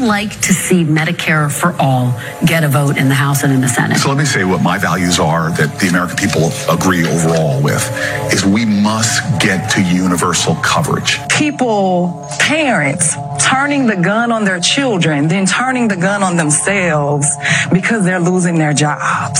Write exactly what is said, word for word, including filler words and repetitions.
like to see Medicare for all get a vote in the House and in the Senate. So let me say what my values are that the American people agree overall with, is we must get to universal coverage. People, parents, turning the gun on their children, then turning the gun on themselves because they're losing their jobs.